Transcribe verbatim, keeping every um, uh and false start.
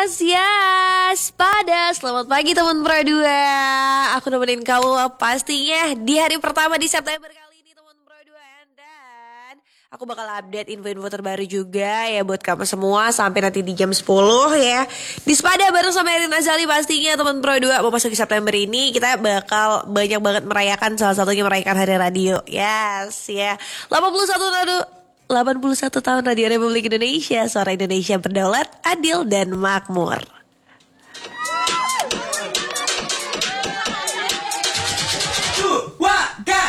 Yes, yes, pada selamat pagi teman Pro dua. Aku nemenin kamu pastinya di hari pertama di September kali ini teman Pro dua. Dan aku bakal update info-info terbaru juga ya buat kamu semua sampai nanti di jam sepuluh ya. Di Sepada bareng sama Erin Azali pastinya teman Pro dua. Mau masuk di September ini kita bakal banyak banget merayakan, salah satunya merayakan Hari Radio. Yes, ya. delapan puluh satu tahun delapan puluh satu tahun Radio Republik Indonesia, suara Indonesia berdaulat, adil dan makmur.